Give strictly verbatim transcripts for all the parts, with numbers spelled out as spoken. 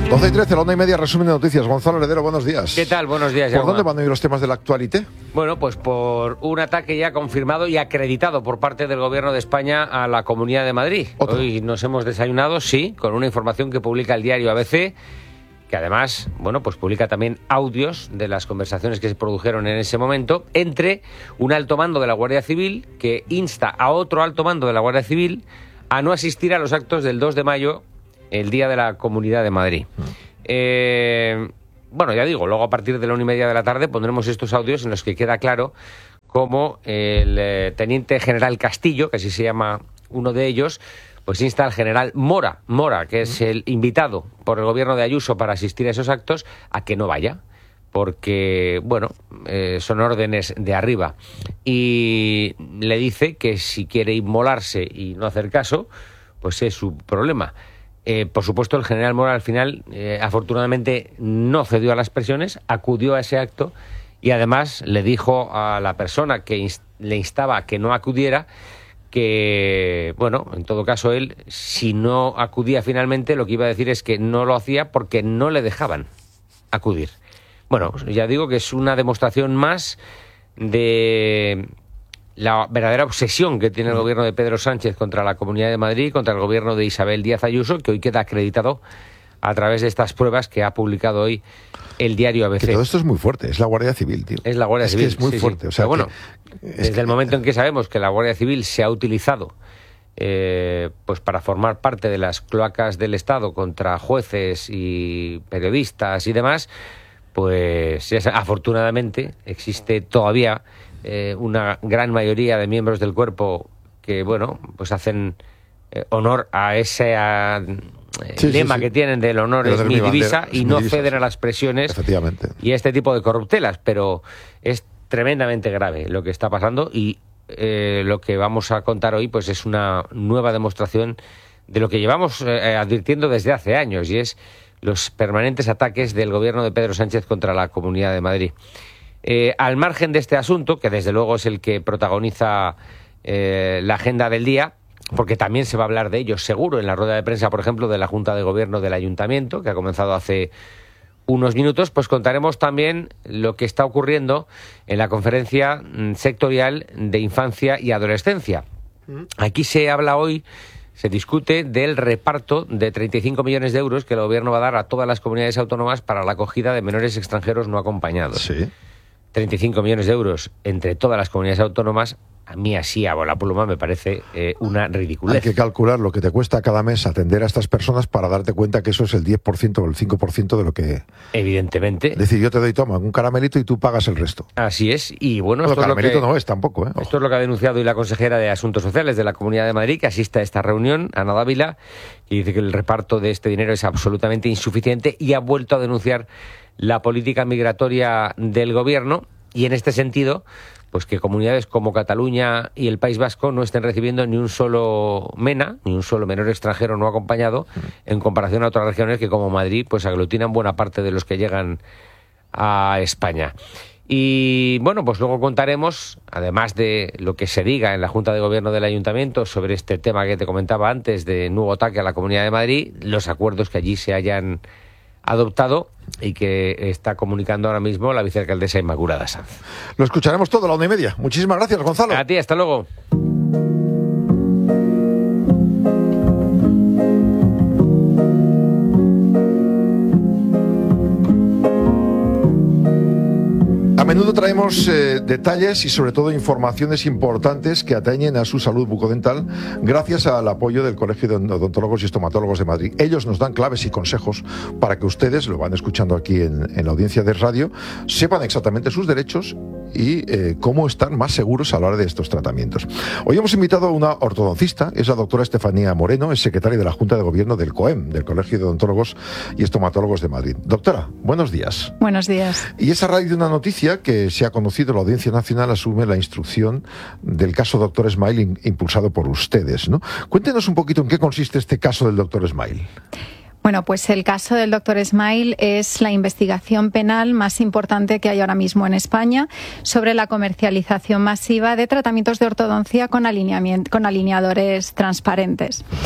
doce y trece, la una y media, resumen de noticias. Gonzalo Heredero, buenos días. ¿Qué tal? Buenos días, ¿Por Jaume. dónde van a ir los temas de la actualité? Bueno, pues por un ataque ya confirmado y acreditado por parte del Gobierno de España a la Comunidad de Madrid. ¿Otro? Hoy nos hemos desayunado, sí, con una información que publica el diario A B C, que además, bueno, pues publica también audios de las conversaciones que se produjeron en ese momento entre un alto mando de la Guardia Civil que insta a otro alto mando de la Guardia Civil a no asistir a los actos del dos de mayo, el Día de la Comunidad de Madrid. Mm. Eh, bueno, ya digo, luego a partir de la una y media de la tarde pondremos estos audios en los que queda claro cómo el eh, teniente general Castillo, que así se llama uno de ellos, pues insta al general Mora, Mora, que es el invitado por el gobierno de Ayuso para asistir a esos actos, a que no vaya, porque, bueno, eh, son órdenes de arriba. Y le dice que si quiere inmolarse y no hacer caso, pues es su problema. Eh, por supuesto, el general Mora al final, eh, afortunadamente, no cedió a las presiones, acudió a ese acto y además le dijo a la persona que inst- le instaba a que no acudiera que, bueno, en todo caso él, si no acudía finalmente, lo que iba a decir es que no lo hacía porque no le dejaban acudir. Bueno, ya digo que es una demostración más de la verdadera obsesión que tiene el gobierno de Pedro Sánchez contra la Comunidad de Madrid, contra el gobierno de Isabel Díaz Ayuso, que hoy queda acreditado a través de estas pruebas que ha publicado hoy el diario A B C. Que todo esto es muy fuerte, es la Guardia Civil, tío. Es la Guardia es Civil. Que es muy sí, fuerte. Sí. O sea, Pero bueno, que, desde que... el momento en que sabemos que la Guardia Civil se ha utilizado eh, pues para formar parte de las cloacas del Estado contra jueces y periodistas y demás, pues ya, afortunadamente existe todavía eh, una gran mayoría de miembros del cuerpo que, bueno, pues hacen eh, honor a ese a, eh, sí, lema sí, sí. que tienen del honor es mi divisa y no ceden a las presiones y a este tipo de corruptelas, pero es tremendamente grave lo que está pasando y eh, lo que vamos a contar hoy pues es una nueva demostración de lo que llevamos eh, advirtiendo desde hace años y es los permanentes ataques del gobierno de Pedro Sánchez contra la Comunidad de Madrid. Eh, al margen de este asunto, que desde luego es el que protagoniza eh, la agenda del día, porque también se va a hablar de ello seguro en la rueda de prensa, por ejemplo, de la Junta de Gobierno del Ayuntamiento, que ha comenzado hace unos minutos, pues contaremos también lo que está ocurriendo en la conferencia sectorial de infancia y adolescencia. Aquí se habla hoy, se discute del reparto de treinta y cinco millones de euros que el Gobierno va a dar a todas las comunidades autónomas para la acogida de menores extranjeros no acompañados. Sí. treinta y cinco millones de euros entre todas las comunidades autónomas, a mí así a bola pluma me parece eh, una ridiculez. Hay que calcular lo que te cuesta cada mes atender a estas personas para darte cuenta que eso es el diez por ciento o el cinco por ciento de lo que... Evidentemente. Es decir, yo te doy, toma, un caramelito y tú pagas el resto. Así es. Y bueno, bueno esto caramelito es lo que, no es tampoco, ¿eh? Ojo. Esto es lo que ha denunciado hoy la consejera de Asuntos Sociales de la Comunidad de Madrid, que asiste a esta reunión, Ana Dávila, y dice que el reparto de este dinero es absolutamente insuficiente y ha vuelto a denunciar la política migratoria del Gobierno. Y en este sentido, pues que comunidades como Cataluña y el País Vasco no estén recibiendo ni un solo MENA, ni un solo menor extranjero no acompañado, en comparación a otras regiones que, como Madrid, pues aglutinan buena parte de los que llegan a España. Y bueno, pues luego contaremos, además de lo que se diga en la Junta de Gobierno del Ayuntamiento sobre este tema que te comentaba antes de nuevo ataque a la Comunidad de Madrid, los acuerdos que allí se hayan adoptado y que está comunicando ahora mismo la vicealcaldesa Inmaculada Sanz. Lo escucharemos todo a la una y media. Muchísimas gracias, Gonzalo. A ti, hasta luego. A menudo traemos eh, detalles y sobre todo informaciones importantes que atañen a su salud bucodental gracias al apoyo del Colegio de Odontólogos y Estomatólogos de Madrid. Ellos nos dan claves y consejos para que ustedes, lo van escuchando aquí en, en la audiencia de radio, sepan exactamente sus derechos y eh, cómo estar más seguros a la hora de estos tratamientos. Hoy hemos invitado a una ortodoncista, es la doctora Estefanía Moreno, es secretaria de la Junta de Gobierno del COEM, del Colegio de Odontólogos y Estomatólogos de Madrid. Doctora, buenos días. Buenos días. Y es a raíz de una noticia que se ha conocido, la Audiencia Nacional asume la instrucción del caso doctor Smile in, impulsado por ustedes, ¿no? Cuéntenos un poquito en qué consiste este caso del doctor Smile. Bueno, pues el caso del doctor Smile es la investigación penal más importante que hay ahora mismo en España sobre la comercialización masiva de tratamientos de ortodoncia con, alineamiento, con alineadores transparentes.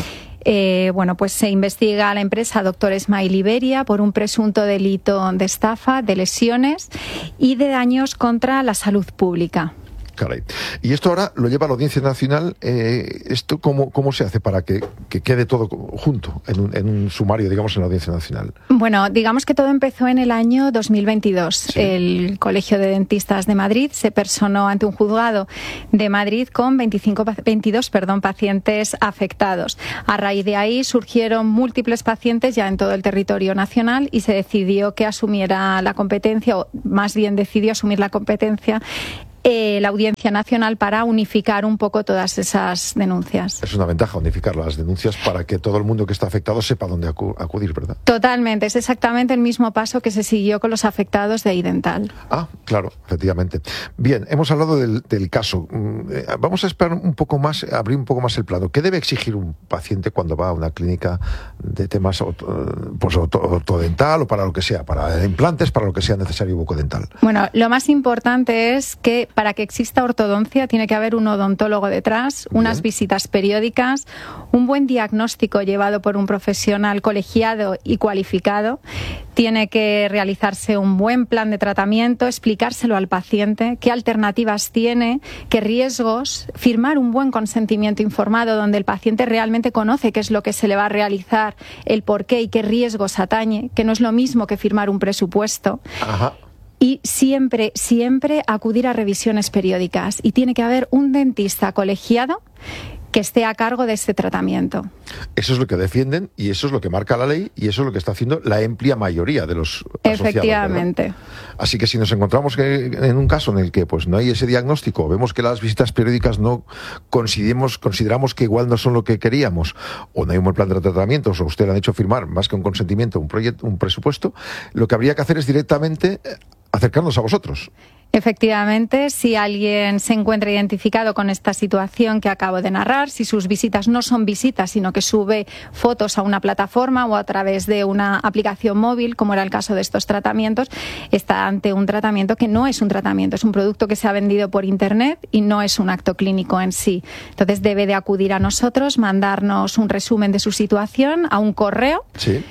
Eh, bueno, pues se investiga a la empresa Doctor Smile Iberia por un presunto delito de estafa, de lesiones y de daños contra la salud pública. Caray. Y esto ahora lo lleva a la Audiencia Nacional. Eh, ¿Esto cómo, cómo se hace para que, que quede todo junto en un, en un sumario, digamos, en la Audiencia Nacional? Bueno, digamos que todo empezó en el año dos mil veintidós. Sí. El Colegio de Dentistas de Madrid se personó ante un juzgado de Madrid con veinticinco, veintidós perdón, pacientes afectados. A raíz de ahí surgieron múltiples pacientes ya en todo el territorio nacional y se decidió que asumiera la competencia, o más bien decidió asumir la competencia Eh, la Audiencia Nacional para unificar un poco todas esas denuncias. Es una ventaja unificar las denuncias para que todo el mundo que está afectado sepa dónde acu- acudir, ¿verdad? Totalmente, es exactamente el mismo paso que se siguió con los afectados de iDental. Ah, claro, efectivamente. Bien, hemos hablado del, del caso. Vamos a esperar un poco más, abrir un poco más el plano. ¿Qué debe exigir un paciente cuando va a una clínica de temas pues, ortodental o para lo que sea, para implantes, para lo que sea necesario bucodental? Bueno, lo más importante es que para que exista ortodoncia tiene que haber un odontólogo detrás, Bien. unas visitas periódicas, un buen diagnóstico llevado por un profesional colegiado y cualificado. Tiene que realizarse un buen plan de tratamiento, explicárselo al paciente, qué alternativas tiene, qué riesgos, firmar un buen consentimiento informado donde el paciente realmente conoce qué es lo que se le va a realizar, el por qué y qué riesgos atañe, que no es lo mismo que firmar un presupuesto. Ajá. Y siempre, siempre acudir a revisiones periódicas. Y tiene que haber un dentista colegiado que esté a cargo de este tratamiento. Eso es lo que defienden y eso es lo que marca la ley y eso es lo que está haciendo la amplia mayoría de los asociados. Efectivamente. ¿Verdad? Así que si nos encontramos que, en un caso en el que pues no hay ese diagnóstico, vemos que las visitas periódicas no consideramos, consideramos que igual no son lo que queríamos, o no hay un buen plan de tratamiento, o usted le han hecho firmar más que un consentimiento, un proyecto, un presupuesto, lo que habría que hacer es directamente acercarnos a vosotros. Efectivamente, si alguien se encuentra identificado con esta situación que acabo de narrar, si sus visitas no son visitas, sino que sube fotos a una plataforma o a través de una aplicación móvil, como era el caso de estos tratamientos, está ante un tratamiento que no es un tratamiento, es un producto que se ha vendido por Internet y no es un acto clínico en sí. Entonces debe de acudir a nosotros, mandarnos un resumen de su situación a un correo. Sí.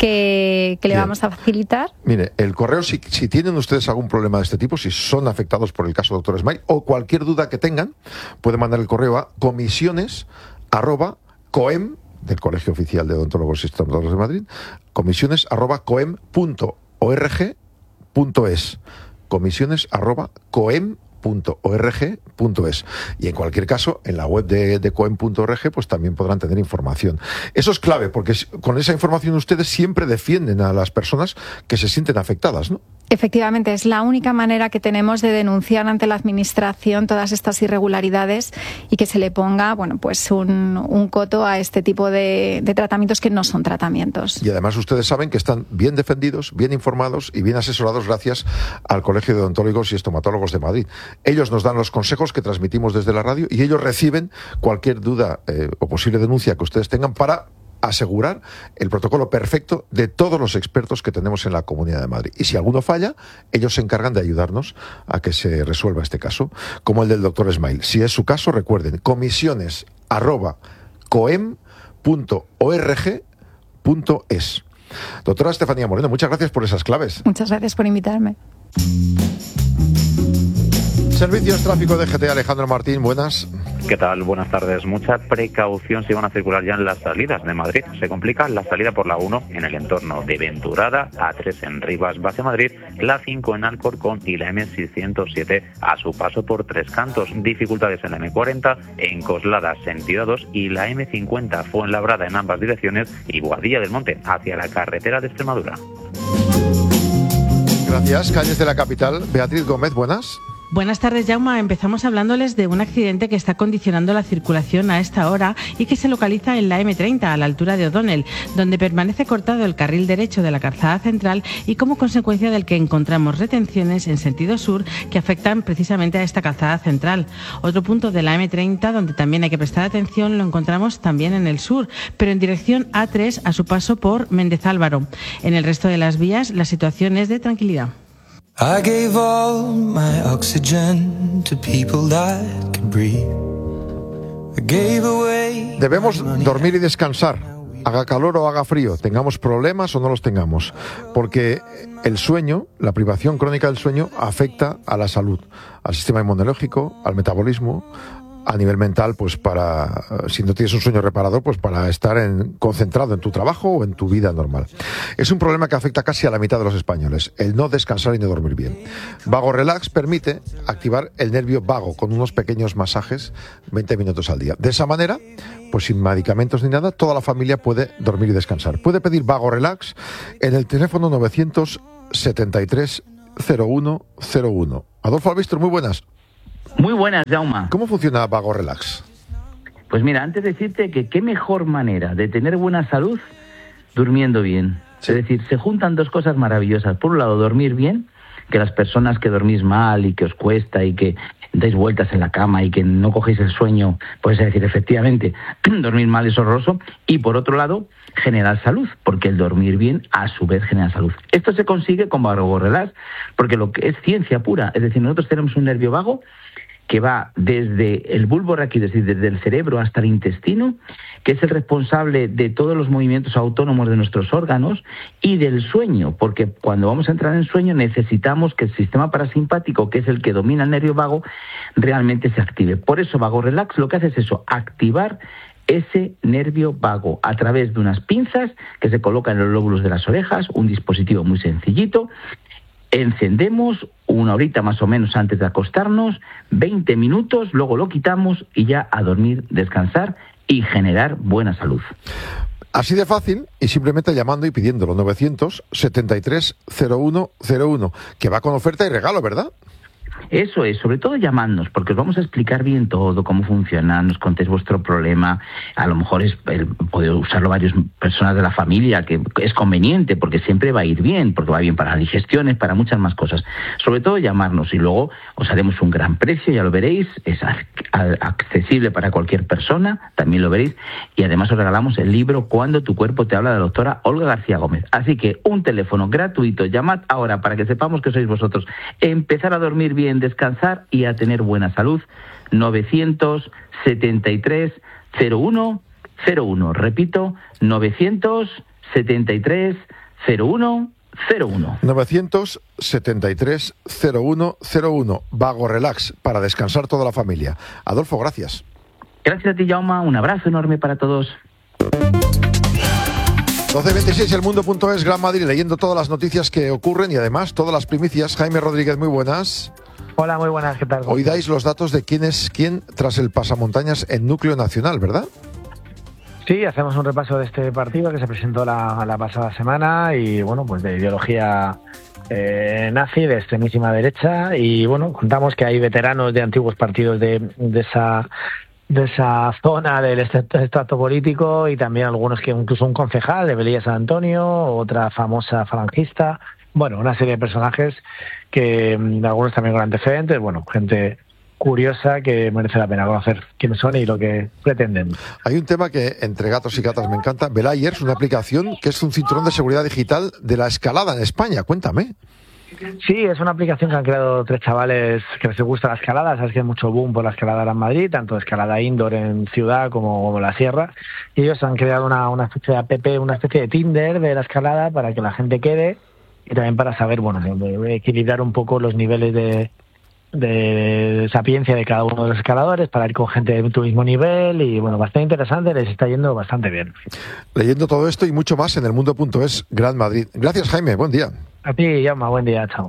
Que, que le vamos a facilitar. Mire, el correo, si, si tienen ustedes algún problema de este tipo, si son afectados por el caso Doctor Smile o cualquier duda que tengan, pueden mandar el correo a comisiones arroba coem del Colegio Oficial de Odontólogos y Estomatólogos de Madrid, comisiones arroba coem punto org punto es, comisiones arroba coem punto org punto es. Y en cualquier caso, en la web de, de coem punto org pues también podrán tener información. Eso es clave, porque con esa información ustedes siempre defienden a las personas que se sienten afectadas, ¿no? Efectivamente, es la única manera que tenemos de denunciar ante la Administración todas estas irregularidades y que se le ponga, bueno, pues un, un coto a este tipo de, de tratamientos que no son tratamientos. Y además ustedes saben que están bien defendidos, bien informados y bien asesorados gracias al Colegio de Odontólogos y Estomatólogos de Madrid. Ellos nos dan los consejos que transmitimos desde la radio y ellos reciben cualquier duda eh, o posible denuncia que ustedes tengan para asegurar el protocolo perfecto de todos los expertos que tenemos en la Comunidad de Madrid. Y si alguno falla, ellos se encargan de ayudarnos a que se resuelva este caso, como el del doctor Smile. Si es su caso, recuerden, comisiones arroba coem punto org punto es. Doctora Estefanía Moreno, muchas gracias por esas claves. Muchas gracias por invitarme. Servicios Tráfico de G T, Alejandro Martín, buenas. ¿Qué tal? Buenas tardes. Mucha precaución si van a circular ya en las salidas de Madrid. Se complica la salida por la uno en el entorno de Venturada, A tres en Rivas, Base Madrid, la cinco en Alcorcón y la eme seiscientos siete a su paso por Tres Cantos. Dificultades en la eme cuarenta, en Coslada, sentido dos, y la eme cincuenta Fuenlabrada en ambas direcciones y Boadilla del Monte hacia la carretera de Extremadura. Gracias. Calles de la capital. Beatriz Gómez, buenas. Buenas tardes, Jaume. Empezamos hablándoles de un accidente que está condicionando la circulación a esta hora y que se localiza en la eme treinta, a la altura de O'Donnell, donde permanece cortado el carril derecho de la calzada central y como consecuencia del que encontramos retenciones en sentido sur que afectan precisamente a esta calzada central. Otro punto de la eme treinta donde también hay que prestar atención lo encontramos también en el sur, pero en dirección A tres a su paso por Méndez Álvaro. En el resto de las vías la situación es de tranquilidad. I gave all my oxygen to people that could breathe. I gave away. Debemos dormir y descansar. haga calor o haga frío, tengamos problemas o no los tengamos, porque el sueño, la privación crónica del sueño, afecta a la salud, al sistema inmunológico, al metabolismo, a nivel mental, pues para, si no tienes un sueño reparador, pues para estar en, concentrado en tu trabajo o en tu vida normal. Es un problema que afecta casi a la mitad de los españoles, el no descansar y no dormir bien. Vago Relax permite activar el nervio vago con unos pequeños masajes, veinte minutos al día. De esa manera, pues sin medicamentos ni nada, toda la familia puede dormir y descansar. Puede pedir Vago Relax en el teléfono novecientos setenta y tres cero uno cero uno. Adolfo Albistor, muy buenas. Muy buenas, Jaume. ¿Cómo funciona Vago Relax? Pues mira, antes de decirte que qué mejor manera de tener buena salud durmiendo bien. Sí. Es decir, se juntan dos cosas maravillosas. Por un lado, dormir bien, que las personas que dormís mal y que os cuesta y que dais vueltas en la cama y que no cogéis el sueño, pues es decir, efectivamente, dormir mal es horroroso. Y por otro lado, generar salud, porque el dormir bien a su vez genera salud. Esto se consigue con Vago Relax, porque lo que es ciencia pura, es decir, nosotros tenemos un nervio vago que va desde el bulbo raquídeo, es decir, desde el cerebro hasta el intestino, que es el responsable de todos los movimientos autónomos de nuestros órganos y del sueño, porque cuando vamos a entrar en sueño necesitamos que el sistema parasimpático, que es el que domina el nervio vago, realmente se active. Por eso Vago Relax lo que hace es eso, activar ese nervio vago a través de unas pinzas que se colocan en los lóbulos de las orejas, un dispositivo muy sencillito. Encendemos una horita más o menos antes de acostarnos, veinte minutos, luego lo quitamos y ya a dormir, descansar y generar buena salud. Así de fácil y simplemente llamando y pidiéndolo, novecientos setenta y tres cero uno cero uno, que va con oferta y regalo, ¿verdad? Eso es, sobre todo llamadnos, porque os vamos a explicar bien todo, cómo funciona, nos contéis vuestro problema, a lo mejor es el, puede usarlo varias personas de la familia, que es conveniente, porque siempre va a ir bien, porque va bien para las digestiones, para muchas más cosas. Sobre todo llamarnos y luego os haremos un gran precio, ya lo veréis, es accesible para cualquier persona, también lo veréis, y además os regalamos el libro Cuando tu cuerpo te habla, de la doctora Olga García Gómez. Así que un teléfono gratuito, llamad ahora para que sepamos que sois vosotros. Empezar a dormir bien, descansar y a tener buena salud. Novecientos setenta y tres cero uno cero uno. Repito, novecientos setenta y tres cero uno cero uno. novecientos setenta y tres cero uno cero uno. Vago Relax, para descansar toda la familia. Adolfo, gracias. Gracias a ti, Jaume. Un abrazo enorme para todos. doce veintiséis, elmundo.es, Gran Madrid, leyendo todas las noticias que ocurren y además todas las primicias. Jaime Rodríguez, muy buenas. Hola, muy buenas, ¿qué tal? Hoy dais los datos de quién es quién tras el pasamontañas en núcleo nacional, ¿verdad? Sí, hacemos un repaso de este partido que se presentó la, la pasada semana y, bueno, pues de ideología eh, nazi, de extremísima derecha, y, bueno, contamos que hay veteranos de antiguos partidos de, de esa de esa zona del estrato político y también algunos que incluso un concejal de Velilla San Antonio, otra famosa falangista, bueno, una serie de personajes que algunos también con antecedentes, bueno, gente curiosa que merece la pena conocer quiénes son y lo que pretenden. Hay un tema que entre gatos y gatas me encanta. Velayers, una aplicación que es un cinturón de seguridad digital de la escalada en España. Cuéntame. Sí, es una aplicación que han creado tres chavales que les gusta la escalada. Sabes que hay mucho boom por la escalada en Madrid, tanto escalada indoor en ciudad como, como en la sierra. Y ellos han creado una, una especie de app, una especie de Tinder de la escalada para que la gente quede y también para saber, bueno, equilibrar un poco los niveles de, de sapiencia de cada uno de los escaladores para ir con gente de tu mismo nivel y, bueno, bastante interesante, les está yendo bastante bien. Leyendo todo esto y mucho más en elmundo.es, Gran Madrid. Gracias, Jaime, buen día. A ti, Jaume, buen día, chao.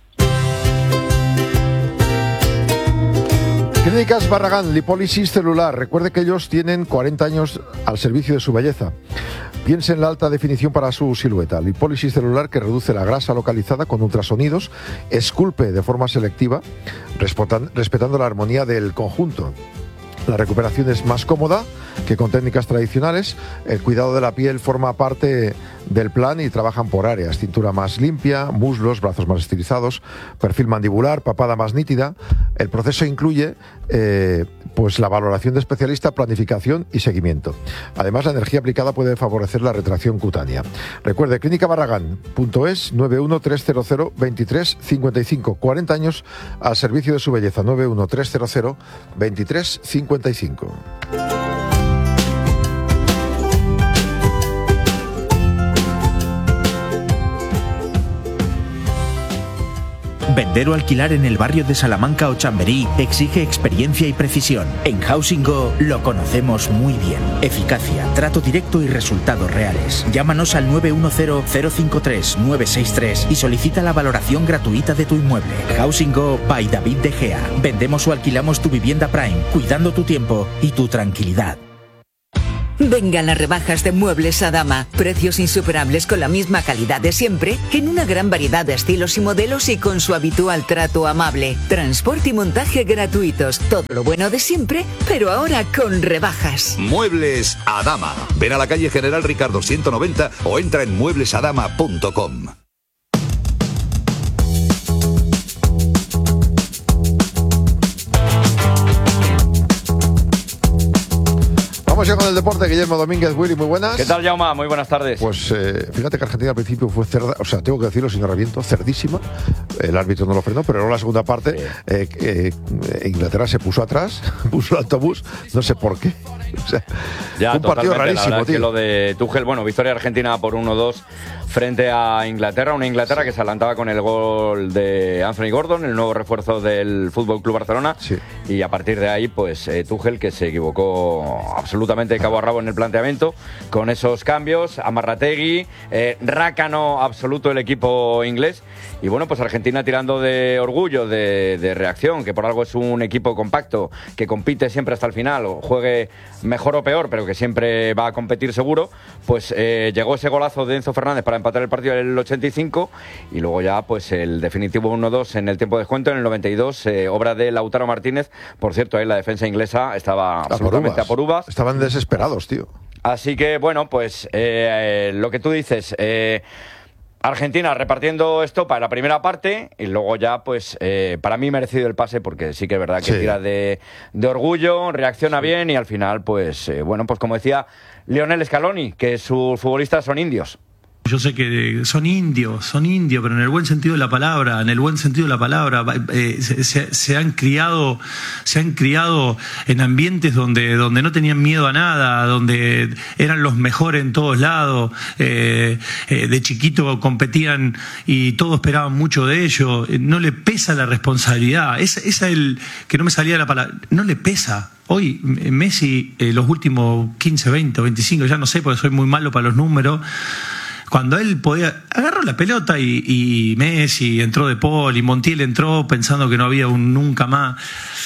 Clínicas Barragán, lipólisis celular. Recuerde que ellos tienen cuarenta años al servicio de su belleza. Piense en la alta definición para su silueta. Lipólisis celular que reduce la grasa localizada con ultrasonidos, esculpe de forma selectiva, respetando la armonía del conjunto. La recuperación es más cómoda que con técnicas tradicionales. El cuidado de la piel forma parte del plan y trabajan por áreas. Cintura más limpia, muslos, brazos más estilizados, perfil mandibular, papada más nítida. El proceso incluye eh, pues la valoración de especialista, planificación y seguimiento. Además, la energía aplicada puede favorecer la retracción cutánea. Recuerde, clínica barragán punto es, nueve uno tres cero cero veintitrés cincuenta y cinco. cuarenta años al servicio de su belleza. nueve uno tres cero cero veintitrés cincuenta y cinco. Vender o alquilar en el barrio de Salamanca o Chamberí exige experiencia y precisión. En Housing Go lo conocemos muy bien. Eficacia, trato directo y resultados reales. Llámanos al nueve uno cero, cero cinco tres, nueve seis tres y solicita la valoración gratuita de tu inmueble. Housing Go by David De Gea. Vendemos o alquilamos tu vivienda Prime, cuidando tu tiempo y tu tranquilidad. Vengan las rebajas de Muebles Adama. Precios insuperables con la misma calidad de siempre, en una gran variedad de estilos y modelos y con su habitual trato amable. Transporte y montaje gratuitos. Todo lo bueno de siempre, pero ahora con rebajas. Muebles Adama. Ven a la calle General Ricardo ciento noventa o entra en muebles adama punto com. Vamos ya con el deporte. Guillermo Domínguez, Willy, muy buenas. ¿Qué tal, Jaume? Muy buenas tardes. Pues eh, fíjate que Argentina al principio fue cerda, o sea, tengo que decirlo sin reviento, cerdísima. El árbitro no lo frenó, pero luego la segunda parte, sí. eh, eh, Inglaterra se puso atrás, puso el autobús, no sé por qué. O sea, ya, fue un partido rarísimo, tío. Que lo de Tuchel, bueno, victoria argentina por uno dos frente a Inglaterra, una Inglaterra sí. que se adelantaba con el gol de Anthony Gordon, el nuevo refuerzo del Fútbol Club Barcelona, sí. y a partir de ahí, pues eh, Tuchel, que se equivocó absolutamente de cabo a rabo en el planteamiento, con esos cambios, Amarrategui, eh, rácano absoluto el equipo inglés, y bueno, pues Argentina tirando de orgullo, de, de reacción, que por algo es un equipo compacto, que compite siempre hasta el final, o juegue mejor o peor, pero que siempre va a competir seguro, pues eh, llegó ese golazo de Enzo Fernández para empatar el partido en el ochenta y cinco, y luego ya pues el definitivo uno dos en el tiempo de descuento en el noventa y dos, eh, obra de Lautaro Martínez. Por cierto, ahí la defensa inglesa estaba a absolutamente por a por uvas. Estaban desesperados, tío. Así que bueno, pues eh, eh, lo que tú dices, eh, Argentina repartiendo estopa en la primera parte y luego ya, pues, eh, para mí merecido el pase porque sí que es verdad que sí. tira de, de orgullo, reacciona sí. bien y al final, pues, eh, bueno, pues como decía Lionel Scaloni, que sus futbolistas son indios. Yo sé que son indios, son indios, pero en el buen sentido de la palabra, en el buen sentido de la palabra, eh, se, se, se han criado, se han criado en ambientes donde, donde no tenían miedo a nada, donde eran los mejores en todos lados, eh, eh, de chiquito competían y todos esperaban mucho de ellos, no le pesa la responsabilidad, esa es el que no me salía la palabra, no le pesa. Hoy Messi, eh, los últimos quince, veinte, veinticinco, ya no sé porque soy muy malo para los números, cuando él podía, agarró la pelota y, y Messi entró de Paul y Montiel entró pensando que no había un nunca más.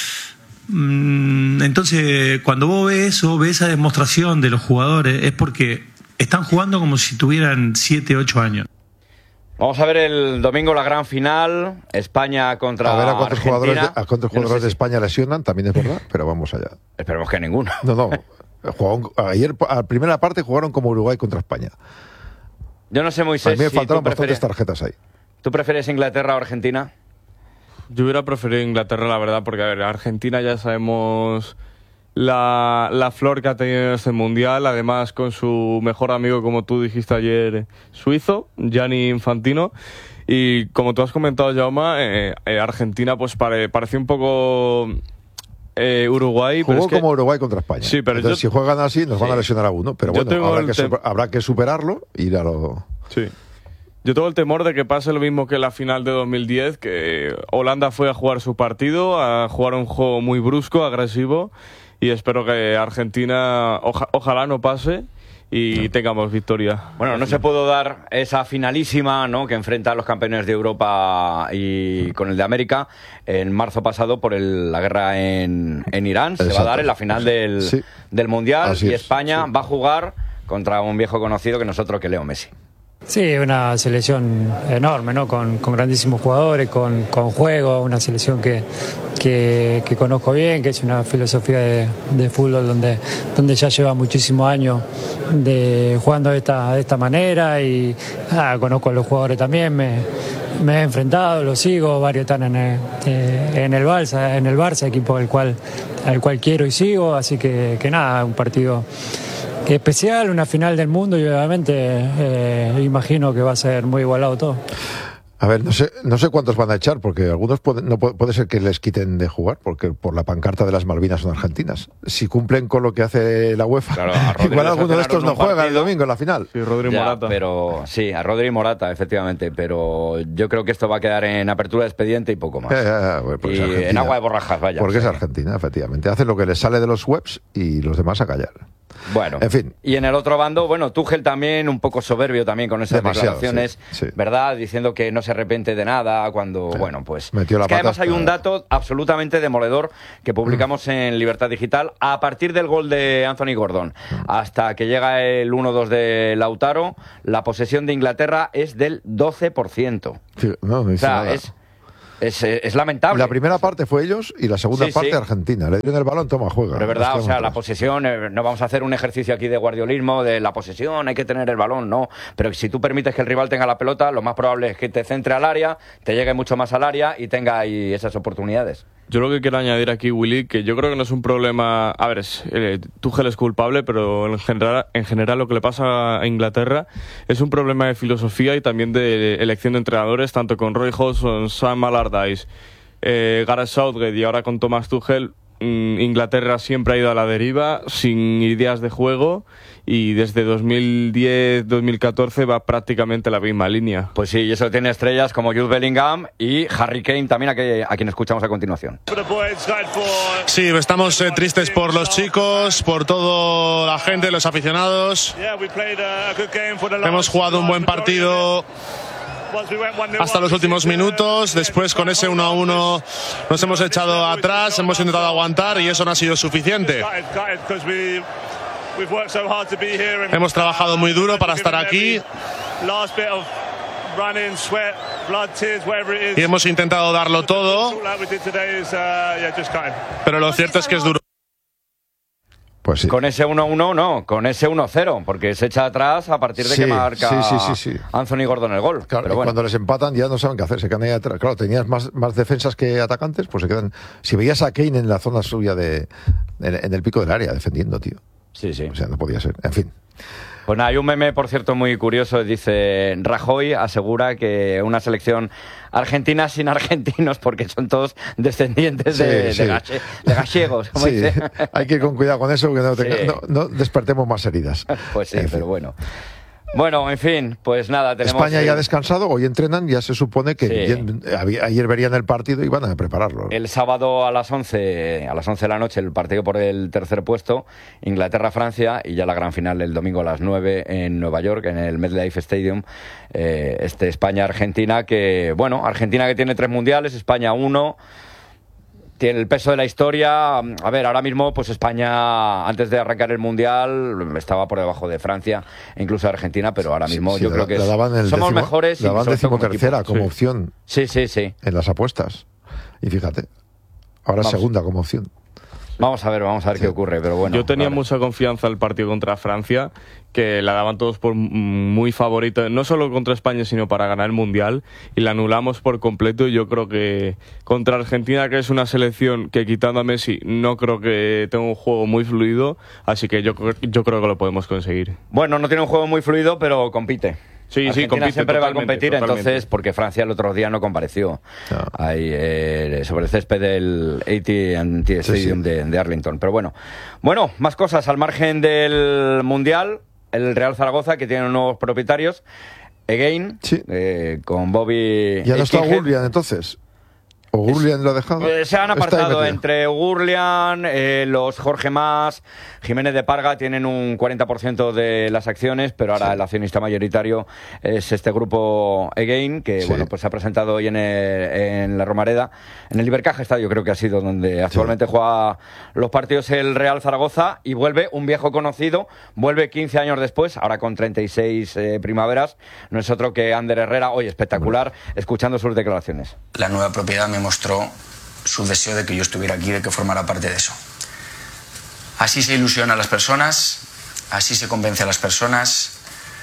Entonces, cuando vos ves eso, ves esa demostración de los jugadores, es porque están jugando como si tuvieran siete, ocho años. Vamos a ver el domingo la gran final, España contra a ver a cuántos Argentina. Jugadores de, a cuántos jugadores no sé de España lesionan, también es verdad, pero vamos allá. Esperemos que ninguno. No, no. Jugaron, ayer, a la primera parte jugaron como Uruguay contra España. Yo no sé, Moisés, a mí me si faltaron bastantes prefieres, tarjetas ahí. ¿Tú prefieres Inglaterra o Argentina? Yo hubiera preferido Inglaterra, la verdad, porque a ver, Argentina ya sabemos la, la flor que ha tenido en este Mundial, además con su mejor amigo, como tú dijiste ayer, suizo, Gianni Infantino. Y como tú has comentado, Jaume, eh, eh, Argentina pues pare, pareció un poco... Eh, Uruguay jugó pero es que... como Uruguay contra España. Sí, pero entonces yo... si juegan así nos sí. van a lesionar a uno, pero yo bueno, habrá que, tem... habrá que superarlo y ir a lo... Sí. Yo tengo el temor de que pase lo mismo que en la final de dos mil diez, que Holanda fue a jugar su partido, a jugar un juego muy brusco, agresivo, y espero que Argentina oja... ojalá no pase y tengamos victoria. Bueno, no se pudo dar esa finalísima, ¿no?, que enfrenta a los campeones de Europa y con el de América en marzo pasado por el, la guerra en, en Irán. Se Exacto. va a dar en la final del, sí. del Mundial. Así y España sí. va a jugar contra un viejo conocido que nosotros, que Leo Messi. Sí, una selección enorme, ¿no? Con, con grandísimos jugadores, con, con juego, una selección que, que, que conozco bien, que es una filosofía de, de fútbol donde, donde ya lleva muchísimos años de, jugando de esta, de esta manera y ah, conozco a los jugadores también, me, me he enfrentado, los sigo, varios están en el, eh, en el Barça, en el Barça, equipo al cual, al cual quiero y sigo, así que, que nada, un partido especial, una final del mundo y obviamente eh, imagino que va a ser muy igualado todo. A ver, no sé, no sé cuántos van a echar, porque algunos puede, no puede, puede ser que les quiten de jugar, porque por la pancarta de las Malvinas son argentinas. Si cumplen con lo que hace la UEFA, claro, igual alguno de estos no juega partido. El domingo en la final. Sí, Rodri ya, Morata. Pero, sí, a Rodri Morata, efectivamente, pero yo creo que esto va a quedar en apertura de expediente y poco más. Eh, eh, bueno, y en agua de borrajas, vaya. Porque o sea, es Argentina, efectivamente. Hacen lo que les sale de los webs y los demás a callar. Bueno, en fin. Y en el otro bando, bueno, Tuchel también un poco soberbio también con esas Demasiado, declaraciones, sí, sí. ¿verdad? Diciendo que no se arrepiente de nada cuando, sí. bueno, pues... Metió la es que pata además hay un dato absolutamente demoledor que publicamos mm. en Libertad Digital. A partir del gol de Anthony Gordon mm. hasta que llega el uno dos de Lautaro, la posesión de Inglaterra es del doce por ciento. Sí, no, no o sea, nada. es... Es, es lamentable. La primera parte fue ellos y la segunda sí, parte sí. Argentina. Le dieron el balón, toma, juega. Pero es verdad, o sea, la posesión, eh, no vamos a hacer un ejercicio aquí de guardiolismo, de la posesión, hay que tener el balón, no. Pero si tú permites que el rival tenga la pelota, lo más probable es que te centre al área, te llegue mucho más al área y tenga ahí esas oportunidades. Yo lo que quiero añadir aquí, Willy, que yo creo que no es un problema... A ver, es, eh, Tuchel es culpable, pero en general, en general lo que le pasa a Inglaterra es un problema de filosofía y también de elección de entrenadores, tanto con Roy Hodgson, Sam Allardyce, eh, Gareth Southgate y ahora con Thomas Tuchel. Inglaterra siempre ha ido a la deriva, sin ideas de juego, y desde dos mil diez dos mil catorce va prácticamente la misma línea. Pues sí, y eso tiene estrellas como Jude Bellingham y Harry Kane también, a, que, a quien escuchamos a continuación. Sí, estamos eh, tristes por los chicos, por toda la gente, los aficionados. Hemos jugado un buen partido hasta los últimos minutos. Después, con ese uno a uno, nos hemos echado atrás, hemos intentado aguantar y eso no ha sido suficiente. Hemos trabajado muy duro para estar aquí y hemos intentado darlo todo, pero lo cierto es que es duro. Pues sí. Con ese uno uno no, con ese uno cero, porque se echa atrás a partir de sí, que marca sí, sí, sí, sí. Anthony Gordon el gol. Claro, pero y bueno. cuando les empatan ya no saben qué hacer, se quedan ahí atrás. Claro, tenías más, más defensas que atacantes, pues se quedan... Si veías a Kane en la zona suya de en, en el pico del área defendiendo, tío. Sí, sí. O sea, no podía ser. En fin. Pues nada, hay un meme, por cierto, muy curioso. Dice, Rajoy asegura que una selección argentina sin argentinos, porque son todos descendientes sí, de, sí. de, gache, de gallegos, como sí, dice. Hay que ir con cuidado con eso, porque no, tenga, sí. no, no despertemos más heridas. Pues sí, en pero fin. bueno. Bueno, en fin, pues nada, tenemos... España el... ya ha descansado, hoy entrenan, ya se supone que sí. bien, ayer verían el partido y van a prepararlo. El sábado a las once, a las once de la noche, el partido por el tercer puesto, Inglaterra-Francia, y ya la gran final el domingo a las nueve en Nueva York, en el MetLife Stadium, eh, este España-Argentina, que, bueno, Argentina que tiene tres mundiales, España uno... Tiene el peso de la historia. A ver, ahora mismo, pues España, antes de arrancar el Mundial, estaba por debajo de Francia e incluso de Argentina, pero ahora mismo sí, yo sí, creo que la, es, la daban el somos décimo, mejores. La daban decimotercera como sí. opción. Sí, sí, sí. En las apuestas. Y fíjate, ahora Vamos. segunda como opción. Vamos a ver, vamos a ver sí. qué ocurre, pero bueno. Yo tenía vale. mucha confianza en el partido contra Francia, que la daban todos por muy favorita, no solo contra España, sino para ganar el Mundial, y la anulamos por completo. Y yo creo que contra Argentina, que es una selección que, quitando a Messi, no creo que tenga un juego muy fluido, así que yo, yo creo que lo podemos conseguir. Bueno, no tiene un juego muy fluido, pero compite. Sí, Argentina sí, compite, siempre va a totalmente, competir, totalmente. Entonces, porque Francia el otro día no compareció no. Ahí, eh, sobre el césped del A T and T Stadium sí, sí. De, de Arlington. Pero bueno, bueno, más cosas al margen del Mundial. El Real Zaragoza, que tiene nuevos propietarios, Again, sí. eh, con Bobby. Ya no está Gurlian, entonces. ¿O Gurlian lo ha dejado? Eh, se han apartado entre Gurlian, eh, los Jorge Mas, Jiménez de Parga tienen un cuarenta por ciento de las acciones, pero ahora sí. El accionista mayoritario es este grupo Again, que sí. bueno, pues se ha presentado hoy en, el, en la Romareda, en el Ibercaja Estadio, creo que ha sido donde actualmente sí. juega los partidos el Real Zaragoza, y vuelve un viejo conocido, vuelve quince años después, ahora con treinta y seis eh, primaveras, no es otro que Ander Herrera, hoy espectacular, bueno. escuchando sus declaraciones. La nueva propiedad me mostró su deseo de que yo estuviera aquí, de que formara parte de eso. Así se ilusiona a las personas, así se convence a las personas,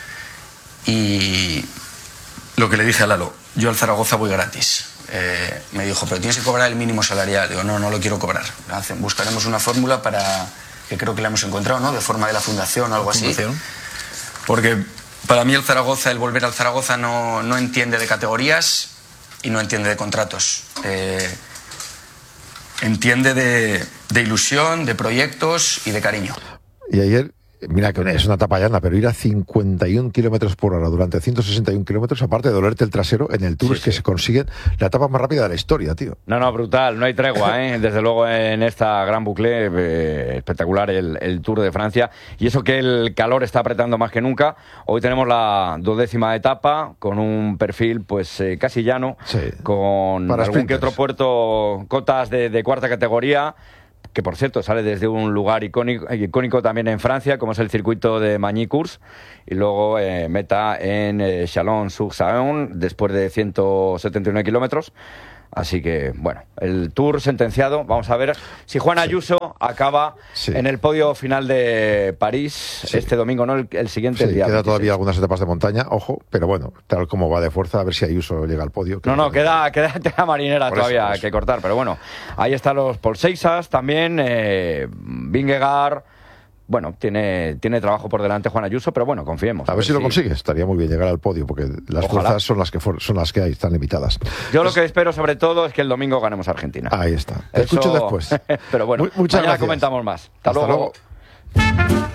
y lo que le dije a Lalo, yo al Zaragoza voy gratis. Eh, me dijo, pero tienes que cobrar el mínimo salarial. Digo, no, no lo quiero cobrar. Buscaremos una fórmula para, que creo que la hemos encontrado, ¿no? De forma de la fundación o algo así. Porque Para mí el Zaragoza, el volver al Zaragoza no, no entiende de categorías y no entiende de contratos. Eh, entiende de, de ilusión, de proyectos y de cariño. Y ayer, mira que es una etapa llana, pero ir a cincuenta y un kilómetros por hora durante ciento sesenta y un kilómetros, aparte de dolerte el trasero, en el Tour sí, es que sí. se consiguen la etapa más rápida de la historia, tío. No, no, brutal, no hay tregua, ¿eh? Desde luego en esta gran bucle, eh, espectacular el, el Tour de Francia. Y eso que el calor está apretando más que nunca. Hoy tenemos la duodécima etapa con un perfil pues eh, casi llano, sí. con Para algún sprinters. que otro puerto, cotas de, de cuarta categoría, que por cierto sale desde un lugar icónico, icónico también en Francia, como es el circuito de Magny-Cours, y luego eh, meta en eh, Chalon-sur-Saône, después de ciento setenta y nueve kilómetros. Así que, bueno, el Tour sentenciado. Vamos a ver si Juan Ayuso sí. acaba sí. en el podio final de París sí. este domingo, no el, el siguiente sí, día. Queda todavía algunas etapas de montaña, ojo, pero bueno, tal como va de fuerza, a ver si Ayuso llega al podio. No, no, queda, queda tela marinera por todavía eso, que cortar, pero bueno, ahí están los Paul Seixas también, eh, Vingegaard. Bueno, tiene, tiene trabajo por delante Juan Ayuso, pero bueno, confiemos. A ver, a ver si, si lo consigue. Estaría muy bien llegar al podio, porque las Ojalá. fuerzas son las que for, son las que hay, están limitadas. Yo pues, lo que espero sobre todo es que el domingo ganemos a Argentina. Ahí está. Te Eso... escucho después. Pero bueno, muy, muchas mañana gracias. comentamos más. Hasta, Hasta luego. luego.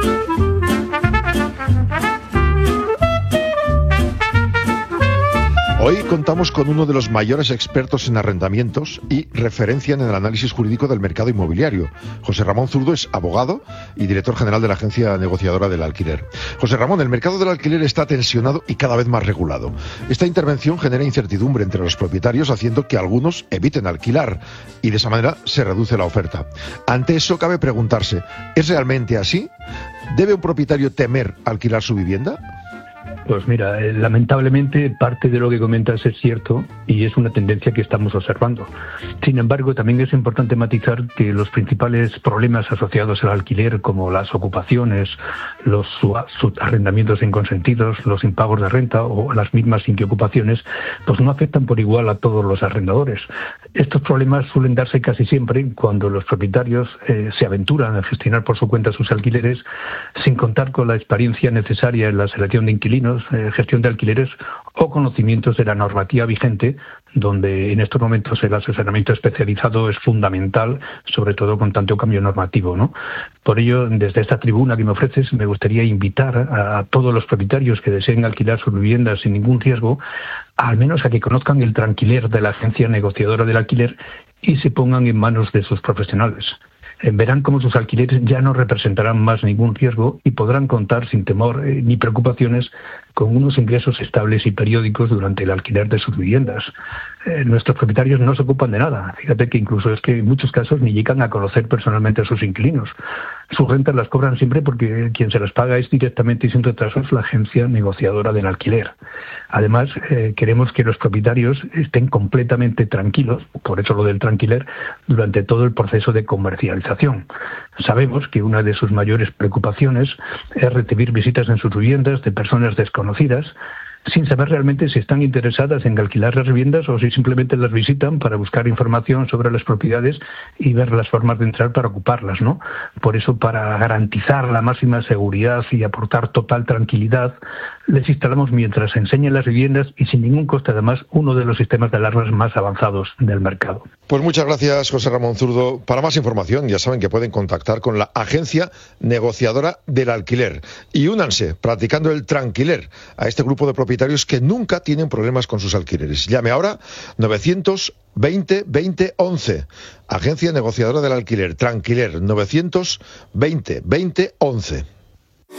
Hoy contamos con uno de los mayores expertos en arrendamientos y referencia en el análisis jurídico del mercado inmobiliario. José Ramón Zurdo es abogado y director general de la agencia negociadora del alquiler. José Ramón, el mercado del alquiler está tensionado y cada vez más regulado. Esta intervención genera incertidumbre entre los propietarios, haciendo que algunos eviten alquilar y de esa manera se reduce la oferta. Ante eso cabe preguntarse, ¿es realmente así? ¿Debe un propietario temer alquilar su vivienda? Pues mira, eh, lamentablemente parte de lo que comentas es cierto y es una tendencia que estamos observando. Sin embargo, también es importante matizar que los principales problemas asociados al alquiler, como las ocupaciones, los arrendamientos inconsentidos, los impagos de renta o las mismas inquiocupaciones, pues no afectan por igual a todos los arrendadores. Estos problemas suelen darse casi siempre cuando los propietarios eh, se aventuran a gestionar por su cuenta sus alquileres sin contar con la experiencia necesaria en la selección de inquilinos, Eh, gestión de alquileres o conocimientos de la normativa vigente, donde en estos momentos el asesoramiento especializado es fundamental, sobre todo con tanto cambio normativo, ¿no? Por ello, desde esta tribuna que me ofreces, me gustaría invitar a, a todos los propietarios que deseen alquilar sus viviendas sin ningún riesgo, al menos a que conozcan el tranquiler de la agencia negociadora del alquiler y se pongan en manos de sus profesionales. Verán cómo sus alquileres ya no representarán más ningún riesgo y podrán contar sin temor eh, ni preocupaciones con unos ingresos estables y periódicos durante el alquiler de sus viviendas. Eh, nuestros propietarios no se ocupan de nada. Fíjate que incluso es que en muchos casos ni llegan a conocer personalmente a sus inquilinos. Sus rentas las cobran siempre porque quien se las paga es directamente y sin retrasos la agencia negociadora del alquiler. Además, eh, queremos que los propietarios estén completamente tranquilos, por eso lo del tranquiler, durante todo el proceso de comercialización. Sabemos que una de sus mayores preocupaciones es recibir visitas en sus viviendas de personas desconocidas, sin saber realmente si están interesadas en alquilar las viviendas o si simplemente las visitan para buscar información sobre las propiedades y ver las formas de entrar para ocuparlas, ¿no? Por eso, para garantizar la máxima seguridad y aportar total tranquilidad, les instalamos mientras enseñan las viviendas y sin ningún coste, además, uno de los sistemas de alarmas más avanzados del mercado. Pues muchas gracias, José Ramón Zurdo. Para más información, ya saben que pueden contactar con la agencia negociadora del alquiler y únanse, practicando el tranquiler, a este grupo de propietarios que nunca tienen problemas con sus alquileres. Llame ahora novecientos veinte veinte once. Agencia negociadora del alquiler, Tranquiler, novecientos veinte veinte once.